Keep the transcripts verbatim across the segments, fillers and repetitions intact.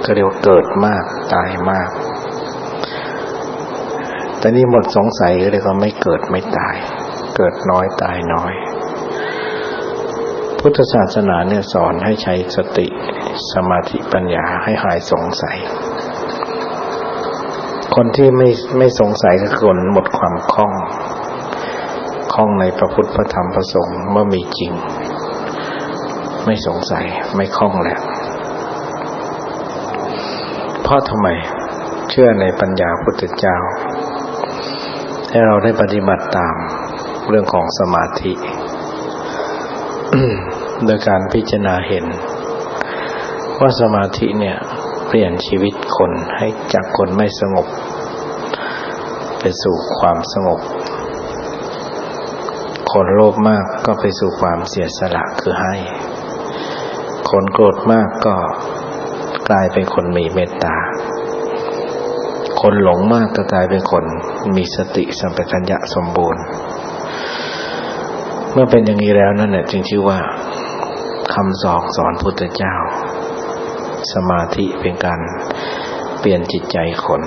ก็เรียกว่าเกิดมากตายมากแต่นี่หมดสงสัยก็เรียกว่าไม่เกิดไม่ตายเกิดน้อยตายน้อยพุทธศาสนาเนี่ยสอนให้ใช้สติสมาธิปัญญาให้หายสงสัยคนที่ไม่ไม่สงสัยก็คือคนหมดความคล่องคล่องในพระพุทธพระธรรมพระสงฆ์ว่ามีจริงไม่สงสัยไม่คล่องแล้วเพราะทำไมเชื่อในปัญญาพุทธเจ้าให้เราได้ปฏิบัติตามเรื่องของสมาธิ โดยการพิจารณาเห็นว่าสมาธิเนี่ยเปลี่ยนชีวิตคนให้จากคนไม่สงบไปสู่ความสงบคนโลภมากก็ไปสู่ความเสียสละคือให้คนโกรธมากก็กลายเป็นคนมีเมตตาคนหลงมากก็กลายเป็นคนมีสติสัมปชัญญะสมบูรณ์เมื่อเป็นอย่างนี้แล้วนั่นแหละจึงชื่อว่าคำสอนสอนพุทธเจ้าสมาธิเป็นการเปลี่ยนจิตใจคน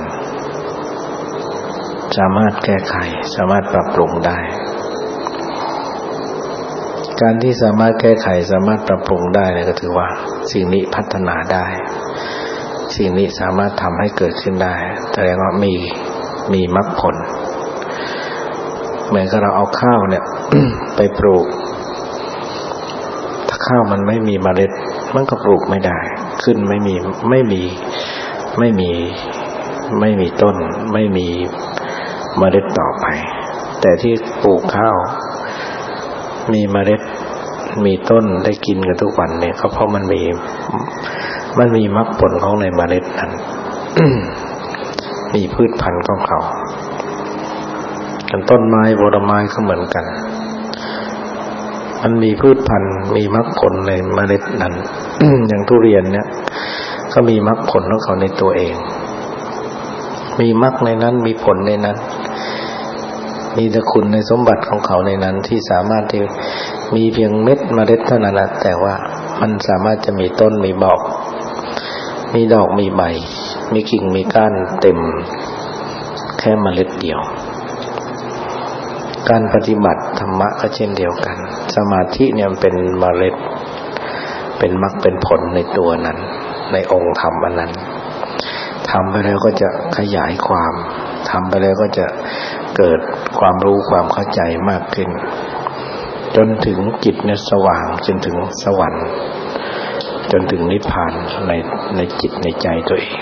สามารถแก้ไขสามารถปรับปรุงได้การที่สามารถแก้ไขสามารถปรับปรุงได้เนี่ยก็ถือว่าสิ่งนี้พัฒนาได้สิ่งนี้สามารถทำให้เกิดขึ้นได้แสดงว่ามีมีมรรคผลเหมือนกับเราเอาข้าวเนี่ย ไปปลูกถ้าข้าวมันไม่มีเมล็ดมันก็ปลูกไม่ได้ขึ้นไม่มีไม่มีไม่มีไม่มีต้นไม่มีเมล็ดต่อไปแต่ที่ปลูกข้าวมีเมล็ดมีต้นได้กินกันทุกวันเนี่ยก็เพราะมันมีมันมีมรรคผลของในเมล็ดนั้น มีพืชพันธุ์ของเขากันต้นไม้ผลไม้ก็เหมือนกันมันมีพืชพันธุ์มีมรรคผลในเมล็ดนั้น อย่างทุเรียนเนี่ยก็มีมรรคผลของเขาในตัวเองมีมรรคในนั้นมีผลในนั้นมีแต่คุณในสมบัติของเขาในนั้นที่สามารถที่มีเพียงเม็ดเมล็ดเท่านั้นแต่ว่ามันสามารถจะมีต้นมีบอกมีดอกมีใบมีกิ่งมีก้านเต็มแค่เมล็ดเดียวการปฏิบัติธรรมะก็เช่นเดียวกันสมาธิเนี่ยมันเป็นเมล็ดเป็นมรรคเป็นผลในตัวนั้นในองค์ธรรมอันนั้นทำไปแล้วก็จะขยายความทำไปแล้วก็จะเกิดความรู้ความเข้าใจมากขึ้นจนถึงจิตเนี่ยสว่างจนถึงสวรรค์จนถึงนิพพานในในจิตในใจตัวเอง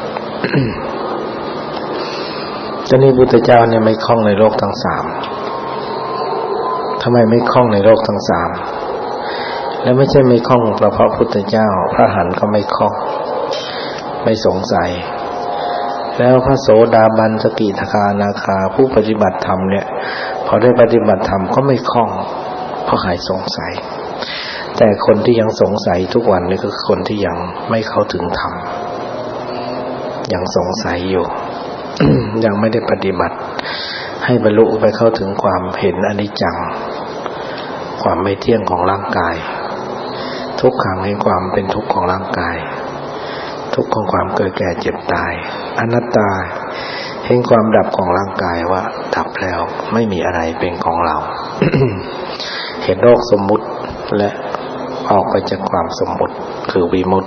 ตอนนี้พุทธเจ้าเนี่ยไม่คล่องในโลกทั้งสามทำไมไม่คล่องในโลกทั้งสามและไม่ใช่ไม่คล่องเพราะพระพุทธเจ้าพระอรหันต์ก็ไม่คล่องไม่สงสัยแล้วพระโสดาบันสกิทาคาอนาคาผู้ปฏิบัติธรรมเนี่ยพอได้ปฏิบัติธรรมก็ไม่คล่องเพราะหายสงสัยแต่คนที่ยังสงสัยทุกวันนี่ก็คือคนที่ยังไม่เข้าถึงธรรมยังสงสัยอยู่ ยังไม่ได้ปฏิบัติให้บรรลุไปเข้าถึงความเห็นอนิจจังความไม่เที่ยงของร่างกายทุกขังแห่งความเป็นทุกข์ของร่างกายทุกข์ของความเกิดแก่เจ็บตายอนัตตาแห่งความดับของร่างกายว่าดับแล้วไม่มีอะไรเป็นของเรา เห็นโลกสมมุติและออกไปจากความสมมุติคือวิมุตติ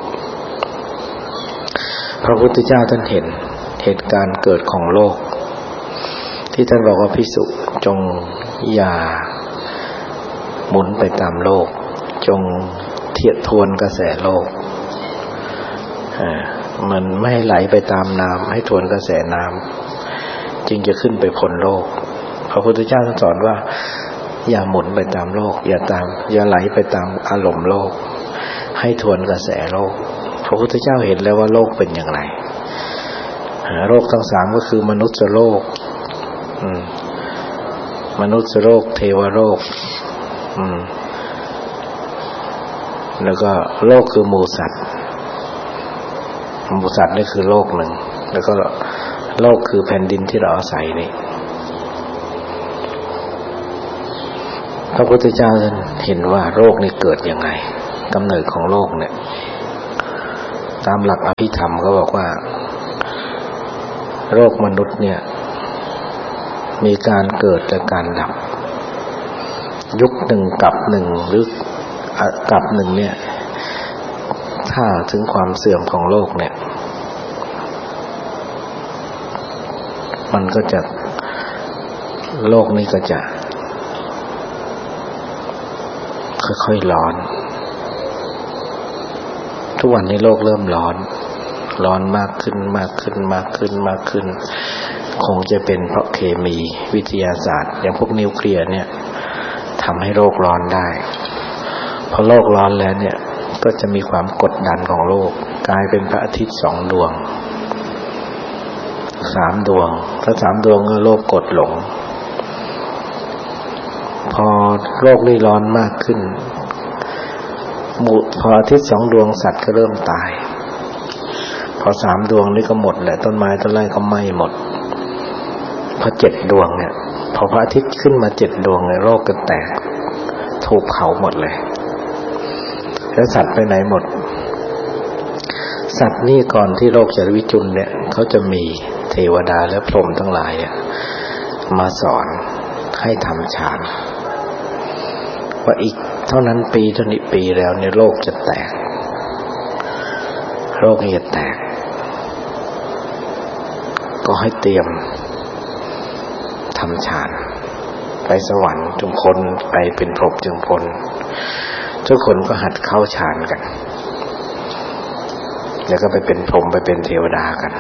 พระพุทธเจ้าท่านเห็นเหตุการณ์เกิดของโลกที่ท่านบอกว่าภิกษุจงอย่าหมุนไปตามโลกจงเทียบทวนกระแสโลกมันไม่ให้ไหลไปตามน้ำให้ทวนกระแสน้ำจึงจะขึ้นไปพ้นโลกพระพุทธเจ้าท่านสอนว่าอย่าหมุนไปตามโลกอย่าตามอย่าไหลไปตามอารมณ์โลกให้ทวนกระแสโลกพระพุทธเจ้าเห็นแล้วว่าโลกเป็นอย่างไรโลกทั้งสามก็คือมนุษย์โลกมนุษย์โลกเทวโลกแล้วก็โลกคือหมู่สัตว์หมู่สัตว์นี่คือโลกหนึ่งแล้วก็โลกคือแผ่นดินที่เราอาศัยนี่พระพุทธเจ้าท่านเห็นว่าโลกนี่เกิดยังไงกำเนิดของโลกเนี่ยตามหลักอภิธรรมเขาบอกว่าโลกมนุษย์เนี่ยมีการเกิดและการดับยุคหนึ่งกับหนึ่งหรือกับหนึ่งเนี่ยถ้าถึงความเสื่อมของโลกเนี่ยมันก็จะโลกนี้ก็จะค่อยๆร้อนทุกวันนี้โลกเริ่มร้อนร้อนมากขึ้นมากขึ้นมากขึ้นมากขึ้นคงจะเป็นเพราะเคมีวิทยาศาสตร์อย่างพวกนิวเคลียร์เนี่ยทำให้โลกร้อนได้พอโลกร้อนแล้วเนี่ยก็จะมีความกดดันของโลกกลายเป็นพระอาทิตย์สองดวงสามดวงถ้าสามดวงก็โลกกดหลงพอโลกนี้ร้อนมากขึ้นหมู่พออาทิตย์สองดวงสัตว์ก็เริ่มตายพอสามดวงนี่ก็หมดแหละต้นไม้ต้นไร่ก็ไหม้หมดพอเจ็ดดวงเนี่ยพอพระอาทิตย์ขึ้นมาเจ็ดดวงเนี่ยโลกก็แตกถูกเผาหมดเลยแล้วสัตว์ไปไหนหมดสัตว์นี่ก่อนที่โลกจะวิจุลเนี่ยเขาจะมีเทวดาและพรหมทั้งหลายมาสอนให้ทำฌานว่าอีกเท่านั้นปีเท่านี้ปีแล้วเนี่ยโลกจะแตกโลกจะแตกก็ให้เตรียมทำฌานไปสวรรค์จงพ้นไปเป็นพรหมจึงพ้นทุกคนก็หัดเข้าฌานกันแล้วก็ไปเป็นพรหมไปเป็นเทวดากัน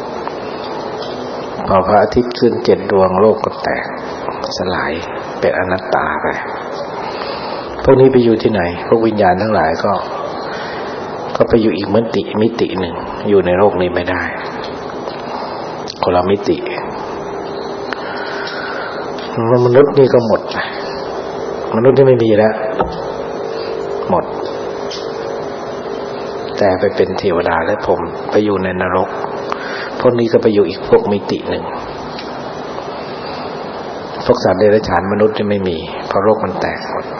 พอพระอาทิตย์ขึ้นเจ็ดดวงโลกก็แตกสลายเป็นอนัตตาไปพวกนี้ไปอยู่ที่ไหนพวกวิญญาณทั้งหลายก็ก็ไปอยู่อีกมิติมิติหนึ่งอยู่ในโลกนี้ไม่ได้คนละมิติมนุษย์นี่ก็หมดไปมนุษย์นี่ไม่มีแล้วหมดแต่ไปเป็นเทวดาและพรหมไปอยู่ในนรกพวกนี้ก็ไปอยู่อีกพวกมิติหนึ่งพวกสัตว์เดรัจฉานมนุษย์นี่ไม่มีเพราะโลกมันแตกหมด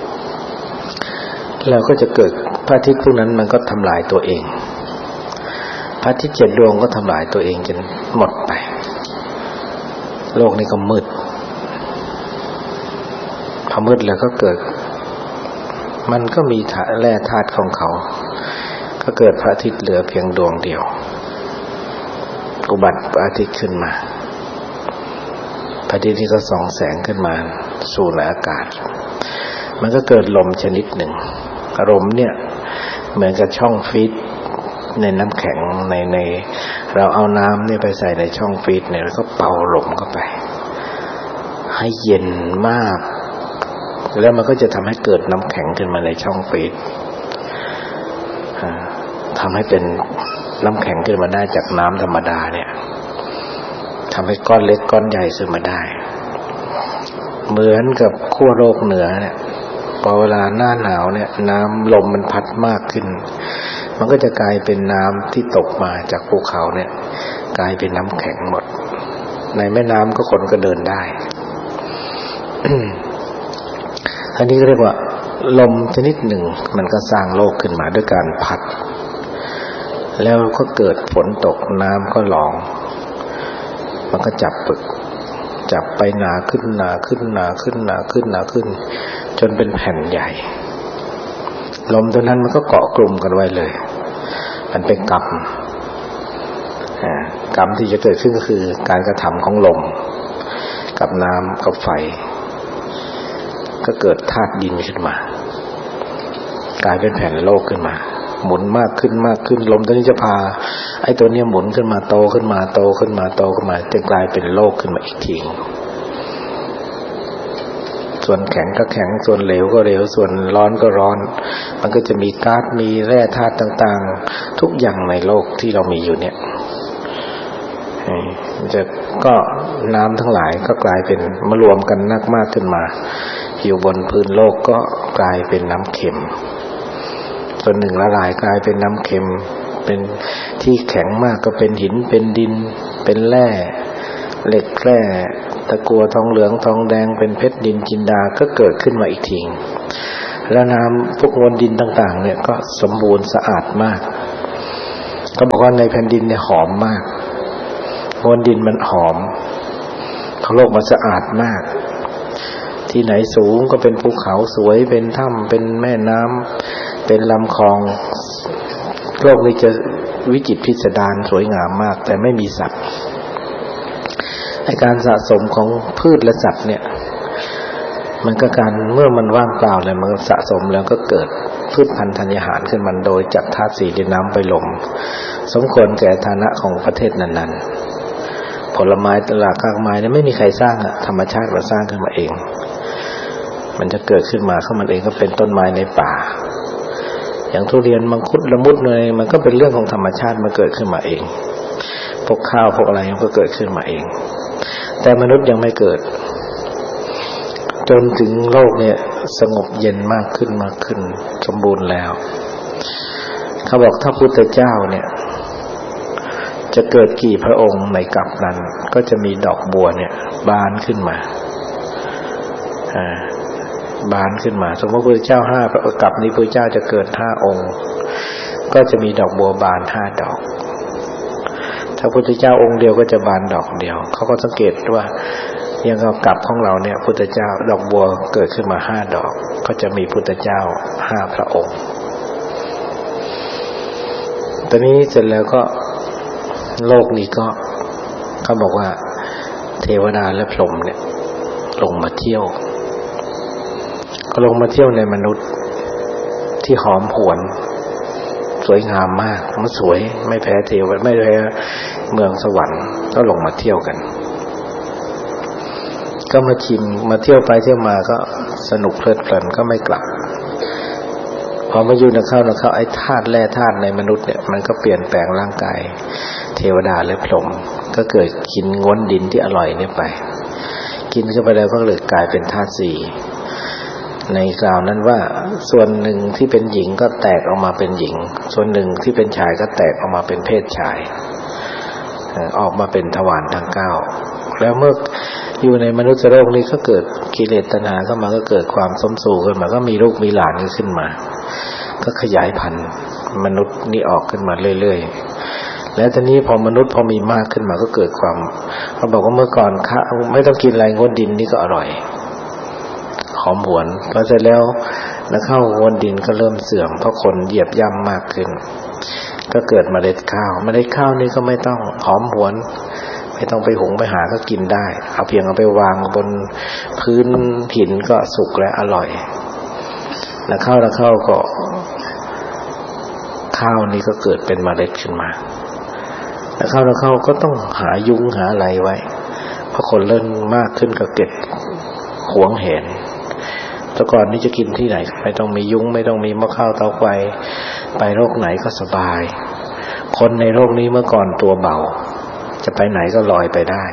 แล้วก็จะเกิดพระอาทิตย์พวกนั้นมันก็ทำลายตัวเองพระอาทิตย์เจ็ดดวงก็ทำลายตัวเองจนหมดไปโลกนี้ก็มืดพอมืดแล้วก็เกิดมันก็มีแร่ธาตุของเขาก็เกิดพระอาทิตย์เหลือเพียงดวงเดียวอุบัติพระอาทิตย์ขึ้นมาพระอาทิตย์ที่ก็ส่องแสงขึ้นมาสู่ในอากาศมันก็เกิดลมชนิดหนึ่งลมเนี่ยเหมือนกับช่องฟรีซในน้ำแข็งในในเราเอาน้ำเนี่ยไปใส่ในช่องฟรีซเนี่ยแล้วก็เป่าลมเข้าไปให้เย็นมากแล้วมันก็จะทำให้เกิดน้ำแข็งขึ้นมาในช่องฟรีซทำให้เป็นน้ำแข็งขึ้นมาได้จากน้ำธรรมดาเนี่ยทำให้ก้อนเล็กก้อนใหญ่ขึ้นมาได้เหมือนกับขั้วโลกเหนือเนี่ยพอเวลาหน้าหนาวเนี่ยน้ำลมมันพัดมากขึ้นมันก็จะกลายเป็นน้ำที่ตกมาจากภูเขาเนี่ยกลายเป็นน้ำแข็งหมดในแม่น้ำก็คนก็เดินได้ อันนี้เรียกว่าลมชนิดหนึ่งมันก็สร้างโลกขึ้นมาด้วยการพัดแล้วก็เกิดฝนตกน้ำก็หลองมันก็จับปึกจับไปหนาขึ้นหนาขึ้นหนาขึ้นหนาขึ้นหนาขึ้นจนเป็นแผ่นใหญ่ลมตัวนั้นมันก็เกาะกลุ่มกันไว้เลยมันเป็นกรรมกรรมที่จะเกิดขึ้นก็คือการกระทำของลมกับน้ำกับไฟก็เกิดธาตุดินขึ้นมากลายเป็นแผ่นโลกขึ้นมาหมุนมากขึ้นมากขึ้นลมตัวนี้จะพาไอ้ตัวเนี้ยหมุนขึ้นมาโตขึ้นมาโตขึ้นมาโตขึ้นมาจะกลายเป็นโลกขึ้นมาอีกทีส่วนแข็งก็แข็งส่วนเหลวก็เหลวส่วนร้อนก็ร้อนมันก็จะมีก๊าซมีแร่ธาตุต่างๆทุกอย่างในโลกที่เรามีอยู่เนี่ยจะก็น้ำทั้งหลายก็กลายเป็นมารวมกันนักมากขึ้นมาอยู่บนพื้นโลกก็กลายเป็นน้ำเค็มส่วนหนึ่งละลายกลายเป็นน้ำเค็มเป็นที่แข็งมากก็เป็นหินเป็นดินเป็นแร่เหล็กแร่ตะกั่วทองเหลืองทองแดงเป็นเพชรดินจินดาก็เกิดขึ้นมาอีกทีแล้วน้ำพวกมวลดินต่างๆเนี่ยก็สมบูรณ์สะอาดมากก็บอกว่าในแผ่นดินเนี่ยหอมมากบนดินมันหอมโลกมันสะอาดมากที่ไหนสูงก็เป็นภูเขาสวยเป็นถ้ำเป็นแม่น้ำเป็นลำคลองโลกนี้จะวิจิตรพิสดารสวยงามมากแต่ไม่มีสัตว์ในการสะสมของพืชและสัตว์เนี่ยมันก็การเมื่อมันว่างเปล่าแล้วมันสะสมแล้วก็เกิดพืชพันธุ์ธัญญาหารขึ้นมันโดยจากธาตุสี่ดินน้ำไฟลมสมควรแก่ฐานะของประเทศนั้นๆผลไม้ตลาดข้างไม้เนี่ยไม่มีใครสร้างอะธรรมชาติมันสร้างขึ้นมาเองมันจะเกิดขึ้นมาเข้ามันเองก็เป็นต้นไม้ในป่าอย่างทุเรียนมังคุดละมุดเลยมันก็เป็นเรื่องของธรรมชาติมันเกิดขึ้นมาเองพวกข้าวพวกอะไรมันก็เกิดขึ้นมาเองแต่มนุษย์ยังไม่เกิดจนถึงโลกเนี่ยสงบเย็นมากขึ้นมากขึ้นสมบูรณ์แล้วเขาบอกถ้าพุทธเจ้าเนี่ยจะเกิดกี่พระองค์ในกัปนั้นก็จะมีดอกบัวเนี่ยบานขึ้นมาอ่าบานขึ้นมาสมมติพระพุทธเจ้าห้าพระกัปนี้พระพุทธเจ้าจะเกิดห้าองค์ก็จะมีดอกบัวบานห้าดอกถ้าพระพุทธเจ้าองค์เดียวก็จะบานดอกเดียวเขาก็สังเกตว่าอย่างกับกัปของเราเนี่ยพุทธเจ้าดอกบัวเกิดขึ้นมาห้าดอกก็จะมีพุทธเจ้าห้าพระองค์ตอนนี้เสร็จแล้วก็โลกนี้ก็เขาบอกว่าเทวดาและพรหมเนี่ยลงมาเที่ยวก็ลงมาเที่ยวในมนุษย์ที่หอมหวนสวยงามมากมันสวยไม่แพ้เทวดาไม่แพ้เมืองสวรรค์ก็ลงมาเที่ยวกันก็มาชิมมาเที่ยวไปเที่ยวมาก็สนุกเพลิดเพลินก็ไม่กลับพอมาอยู่ในเข้าในเข้าไอ้ธาตุแร่ธาตุในมนุษย์เนี่ยมันก็เปลี่ยนแปลงร่างกายเทวดาและพรหมก็เกิดกินง้วนดินที่อร่อยเนี่ยไปกินเข้าไปแล้วก็เลยกลายเป็นธาตุสี่ในกล่าวนั้นว่าส่วนหนึ่งที่เป็นหญิงก็แตกออกมาเป็นหญิงส่วนหนึ่งที่เป็นชายก็แตกออกมาเป็นเพศชายออกมาเป็นทวารทั้งเก้าแล้วเมื่ออยู่ในมนุษย์โลกนี้ก็เกิดกิเลสตัณหาเข้ามาก็เกิดความสมสู่ขึ้นมาก็มีลูกมีหลานขึ้นมาก็ขยายพันธุ์มนุษย์นี่ออกขึ้นมาเรื่อยๆแล้วทีนี้พอมนุษย์พอมีมากขึ้นมาก็เกิดความเขาบอกว่าเมื่อก่อนข้าไม่ต้องกินอะไรงดดินนี่ก็อร่อยหอมหวนพอเสร็จแล้วแล้วข้าวงดดินก็เริ่มเสื่อมเพราะคนเหยียบย่ำมากขึ้นก็เกิดเมล็ดข้าวเมล็ดข้าวนี่ก็ไม่ต้องหอมหวนไม่ต้องไปหุงไปหาก็กินได้เอาเพียงเอาไปวางบนพื้นหินก็สุกและอร่อยแล้วข้าวแล้วข้าวก็ข้าวนี้ก็เกิดเป็นเมล็ดขึ้นมาแล้วข้าวแล้วข้าวก็ต้องหายุ้งหาอะไรไว้เพราะคนเริ่มมากขึ้นก็เก็บหวงเห็นแต่ก่อนนี้จะกินที่ไหนไม่ต้องมียุ้งไม่ต้องมีหม้อข้าวเตาไฟไปโลกไหนก็สบายคนในโลกนี้เมื่อก่อนตัวเบาจะไปไหนก็ลอยไปได้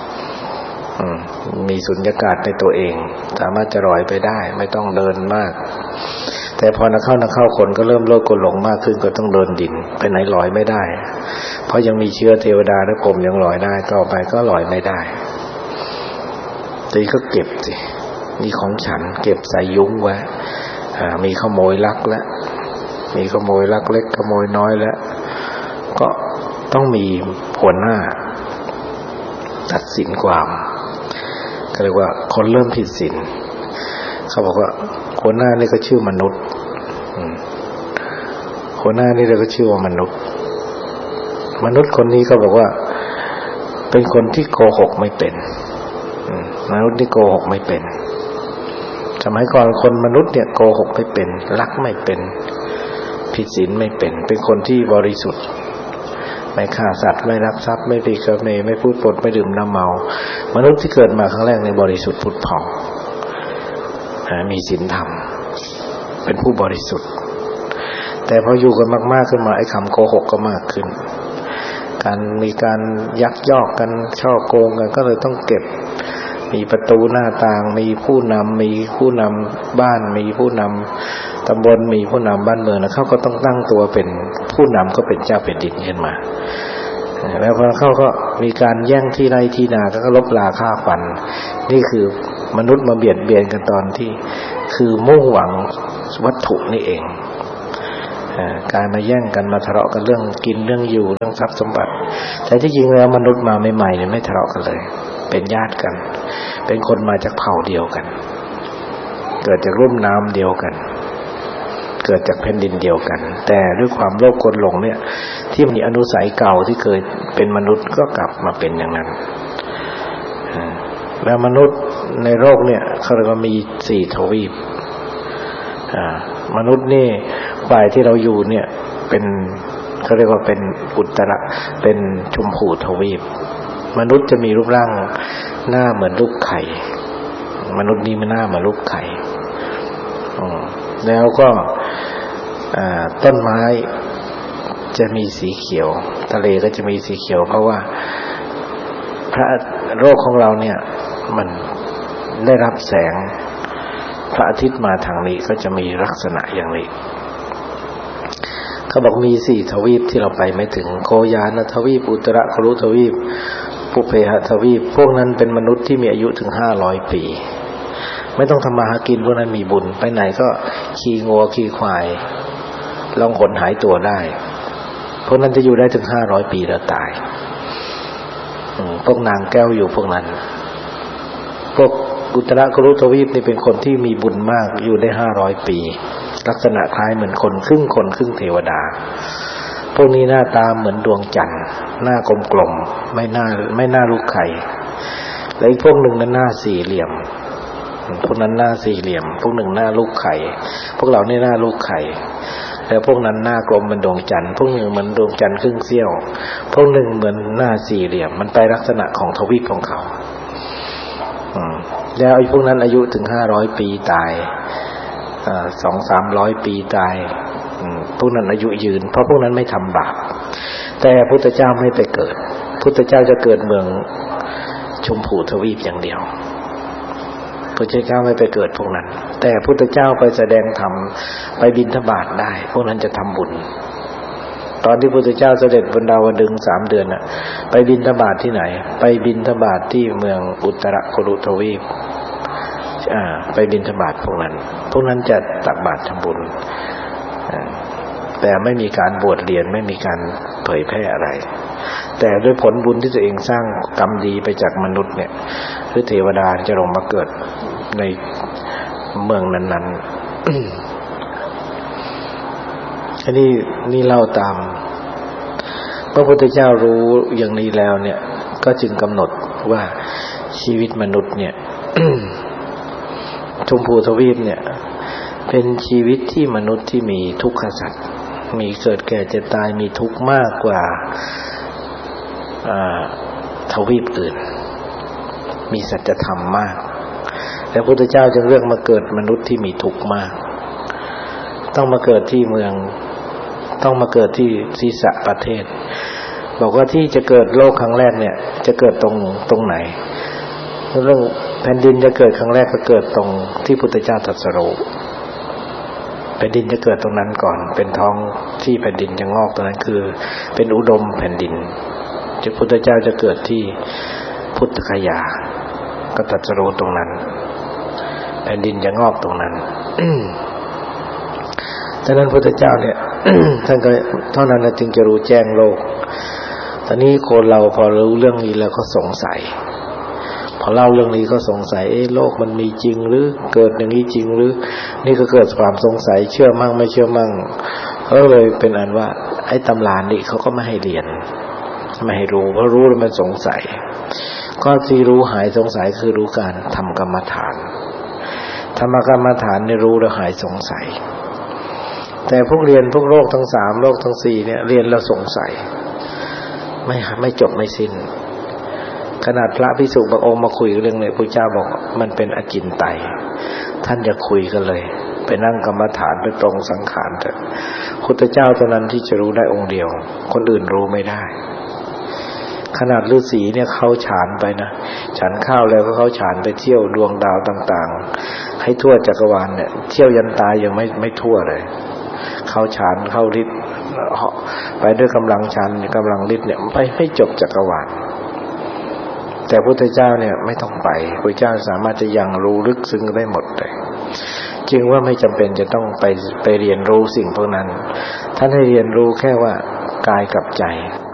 มีสุญญากาศในตัวเองสามารถจะลอยไปได้ไม่ต้องเดินมากแต่พอนักเข้านักเข้าคนก็เริ่มโลดกลหลงมากขึ้นก็ต้องเดินดินไปไหนลอยไม่ได้เพราะยังมีเชื้อเทวดาและพรหมยังลอยได้ต่อไปก็ลอยไม่ได้ตีก็เก็บสินี่ของฉันเก็บใส่ยุ้งไว้มีขโมยลักแล้วมีขโมยลักเล็กขโมยน้อยแล้วก็ต้องมีหัวหน้าตัดสินความก็เรียกว่าคนเริ่มผิดศีลเขาบอกว่าหัวหน้านี่ก็ชื่อมนุษย์หัวหน้านี่เราก็ชื่อว่ามนุษย์มนุษย์คนนี้ก็บอกว่าเป็นคนที่โกหกไม่เป็นมนุษย์ที่โกหกไม่เป็นสมัยก่อนคนมนุษย์เนี่ยโกหกไม่เป็นลักไม่เป็นผิดศีลไม่เป็นเป็นคนที่บริสุทธิ์ไม่ฆ่าสัตว์ไม่ลักทรัพย์ไม่ตีกระเมไม่พูดปดไม่ดื่มน้ำเมามนุษย์ที่เกิดมาครั้งแรกในบริสุทธิ์ผุดผ่องมีศีลธรรมเป็นผู้บริสุทธิ์แต่พออยู่กันมากๆขึ้นมาไอ้คำโกหกก็มากขึ้นการมีการยักยอกกันช่อโกงกันก็เลยต้องเก็บมีประตูหน้าต่างมีผู้นำมีผู้นำบ้านมีผู้นำตำบลมีผู้นำบ้านเมืองแล้วเขาก็ต้องตั้งตัวเป็นผู้นำก็เป็นเจ้าแผ่นดินขึ้นมาแล้วพอเขาก็มีการแย่งที่ไร่ที่นาก็ลบราฆ่าฟันนี่คือมนุษย์มาเบียดเบียนกันตอนที่คือมุ่งหวังวัตถุนี่เองการมาแย่งกันมาทะเลาะกันเรื่องกินเรื่องอยู่เรื่องทรัพย์สมบัติแต่ที่จริงแล้วมนุษย์มาใหม่ๆเนี่ยไม่ทะเลาะกันเลยเป็นญาติกันเป็นคนมาจากเผ่าเดียวกันเกิดจากรุ่มน้ำเดียวกันเกิดจากแผ่นดินเดียวกันแต่ด้วยความโลภโกรธหลงเนี่ยที่มีอนุสัยเก่าที่เคยเป็นมนุษย์ก็กลับมาเป็นอย่างนั้นแล้วมนุษย์ในโลกเนี่ยเขาเรียกว่ามีสี่ทวีปมนุษย์นี่ฝ่ายที่เราอยู่เนี่ยเป็นเขาเรียกว่าเป็นอุตตระเป็นชมพูทวีปมนุษย์จะมีรูปร่างหน้าเหมือนลูกไข่มนุษย์นี่มันหน้าเหมือนลูกไข่แล้วก็ต้นไม้จะมีสีเขียวทะเลก็จะมีสีเขียวเพราะว่าพระโลกของเราเนี่ยมันได้รับแสงพระอาทิตย์มาทางนี้ก็จะมีลักษณะอย่างนี้เขาบอกมีสี่ทวีปที่เราไปไม่ถึงโคยานทวีปอุตระครุทวีปปุเพหทวีปพวกนั้นเป็นมนุษย์ที่มีอายุถึงห้าร้อยปีไม่ต้องทำมาหากินพวกนั้นมีบุญไปไหนก็ขี่งัวขี่ควายลองหนหายตัวได้พวกนั้นจะอยู่ได้ถึงห้าร้อยปีแล้วตายพวกนางแก้วอยู่พวกนั้นพวกอุตระครุทวีปนี่เป็นคนที่มีบุญมากอยู่ได้ห้าร้อยปีลักษณะคล้ายเหมือนคนครึ่งคนครึ่งเทวดาพวกนี้หน้าตาเหมือนดวงจันทร์หน้ากลมๆไม่หน้าไม่หน้าลูกไข่แล้วอีกพวกหนึ่งนั้นหน้าสี่เหลี่ยมพวกนั้นหน้าสี่เหลี่ยมพวกหนึ่งหน้าลูกไข่พวกเรานี่หน้าลูกไข่แล้วพวกนั้นหน้ากลมเหมือนดวงจันทร์พวกหนึ่งเหมือนดวงจันทร์ครึ่งเสี้ยวพวกหนึ่งเหมือนหน้าสี่เหลี่ยมมันไปลักษณะของทวีปของเขาแล้วไอ้พวกนั้นอายุถึงห้าร้อยปีตายสองสามร้อยปีตายพวกนั้นอายุยืนเพราะพวกนั้นไม่ทำบาปแต่พุทธเจ้าไม่ไปเกิดพุทธเจ้าจะเกิดเมืองชมพูทวีปอย่างเดียวพุทธเจ้าไม่ไปเกิดพวกนั้นแต่พุทธเจ้าไปแสดงธรรมไปบิณฑบาตได้พวกนั้นจะทำบุญตอนที่พุทธเจ้าเสด็จบนดาวดึงสามเดือนน่ะไปบิณฑบาตที่ไหนไปบิณฑบาตที่เมืองอุตรครุทวีปอ่าไปบิณฑบาตพวกนั้นพวกนั้นจะตักบาตรทำบุญแต่ไม่มีการบวชเรียนไม่มีการเผยแพร่อะไรแต่ด้วยผลบุญที่ตัวเองสร้างกรรมดีไปจากมนุษย์เนี่ยหรือเทวดาจะลงมาเกิดในเมืองนั้นๆอันนี้นี่เล่าตามพระพุทธเจ้ารู้อย่างนี้แล้วเนี่ยก็จึงกำหนดว่าชีวิตมนุษย์เนี่ย ชมพูทวีปเนี่ยเป็นชีวิตที่มนุษย์ที่มีทุกขสัตว์มีเกิดแก่เจ็บตายมีทุกข์มากกว่าทวีปอื่นมีสัจธรรมมากแต่พระพุทธเจ้าจึงเลือกมาเกิดมนุษย์ที่มีทุกข์มากต้องมาเกิดที่เมืองต้องมาเกิดที่ศีสะประเทศบอกว่าที่จะเกิดโลกครั้งแรกเนี่ยจะเกิดตรงตรงไหนเรื่องแผ่นดินจะเกิดครั้งแรกก็เกิดตรงที่พุทธเจ้าตรัสรู้แผ่นดินจะเกิดตรงนั้นก่อนเป็นท้องที่แผ่นดินจะงอกตรงนั้นคือเป็นอุดมแผ่นดินพระพุทธเจ้าจะเกิดที่พุทธคยาก็ตรัสรู้ตรงนั้นแผ่นดินจะงอกตรงนั้นฉะนั้นพระพุทธเจ้าเนี่ย ท่านก็เท่านั้นนะจึงจะรู้แจ้งโลกตอนนี้คนเราพอรู้เรื่องนี้แล้วก็สงสัยพอเล่าเรื่องนี้ก็สงสัยเอ๊ะโลกมันมีจริงหรือเกิดอย่างนี้จริงหรือนี่ก็เกิดความสงสัยเชื่อมั่งไม่เชื่อมั่งก็เลยเป็นอันว่าไอ้ตำรานี่เขาก็ไม่ให้เรียนไม่ให้รู้เพราะรู้แล้วมันสงสัยก็ที่รู้หายสงสัยคือรู้การทำกรรมฐานทำกรรมฐานนี่รู้แล้วหายสงสัยแต่พวกเรียนพวกโลกทั้งสามโลกทั้งสี่เนี่ยเรียนแล้วสงสัยไม่ไม่จบไม่สิ้นขนาดพระภิกษุบางองค์มาคุยเรื่องนี้พระเจ้าบอกมันเป็นอจินไตยท่านอย่าคุยกันเลยไปนั่งกรรมฐานไปตรงสังขารเถอะพุทธเจ้าเท่านั้นที่จะรู้ได้องค์เดียวคนอื่นรู้ไม่ได้ขนาดฤาษีเนี่ยเขาฉานไปนะฉันข้าวแล้วก็เขาฉานไปเที่ยวดวงดาวต่างๆให้ทั่วจักรวาลเนี่ยเที่ยวยันตายยังไม่ไม่ทั่วเลยเขาฉานเข้าฤทธิ์ไปด้วยกำลังฌานกำลังฤทธิ์เนี่ยไปให้จบจักรวาลแต่พระพุทธเจ้าเนี่ยไม่ต้องไปพระเจ้าสามารถจะยังรู้ลึกซึ้งได้หมดเลยฉจึงว่าไม่จำเป็นจะต้องไปไปเรียนรู้สิ่งพวกนั้นท่านให้เรียนรู้แค่ว่ากายกับใจ